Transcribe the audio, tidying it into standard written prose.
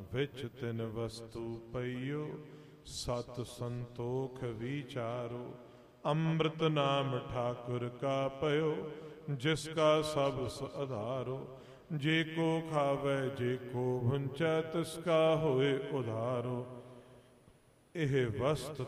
विच तिन वस्तु पइयो, सत संतोख विचारो। अमृत नाम ठाकुर का पयो, जिसका सब आधारो। जे को खावे जे को भुंचै, तिसका होए उधारो। एह वस्त